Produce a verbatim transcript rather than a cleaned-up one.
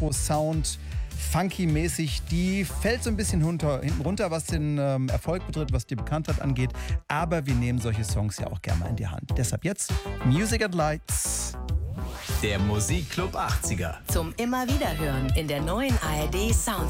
Elektro-Sound, funky-mäßig, die fällt so ein bisschen runter, hinten runter, was den ähm, Erfolg betrifft, was die Bekanntheit angeht. Aber wir nehmen solche Songs ja auch gerne mal in die Hand. Deshalb jetzt Music and Lights. Der Musikclub achtziger. Zum immer wieder hören in der neuen A R D Soundstation.